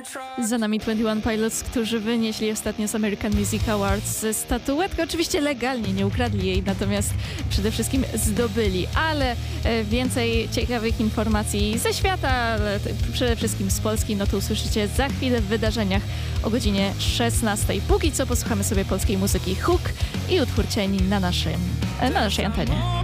Za nami 21 Pilots, którzy wynieśli ostatnio z American Music Awards statuetkę. Oczywiście legalnie, nie ukradli jej, natomiast przede wszystkim zdobyli. Ale więcej ciekawych informacji ze świata, ale przede wszystkim z Polski, no to usłyszycie za chwilę w wydarzeniach o godzinie 16. Póki co posłuchamy sobie polskiej muzyki Hook i utwór Cieni na naszej antenie.